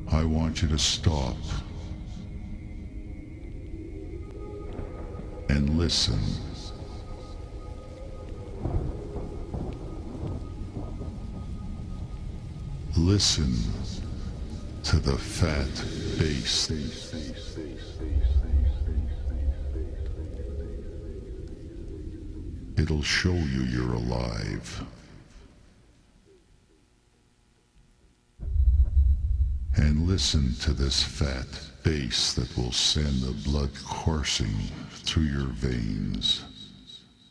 I want you to stop and listen. Listen to the fat bass. It'll show you you're alive. And listen to this fat bass that will send the blood coursing through your veins.